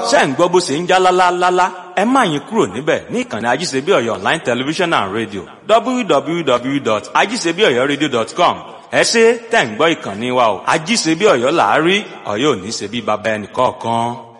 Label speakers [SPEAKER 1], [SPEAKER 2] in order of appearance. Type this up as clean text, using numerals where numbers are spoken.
[SPEAKER 1] ṣé ń gbọ́ bó ṣe ń já lálálálá ẹ má yín kúrò níbẹ̀ ní ìkànnì ajíṣebíọ̀yọ̀ online television and radio www.ajíṣebíọ̀yọ̀radio.com ẹ ṣé tẹ̀ ń gbọ́ ìkànnì wa o ajíṣebíọ̀yọ̀ làárí Ọ̀yọ́ ò ní ṣe bí baba ẹnì kọ̀ọ̀kan.